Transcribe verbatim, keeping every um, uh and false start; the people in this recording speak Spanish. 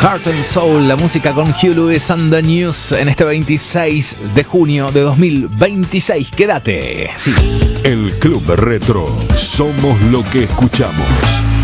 Heart and Soul, la música con Hugh Lewis and the News en este veintiséis de junio de dos mil veintiséis. Quédate. Sí. El Club Retro. Somos lo que escuchamos.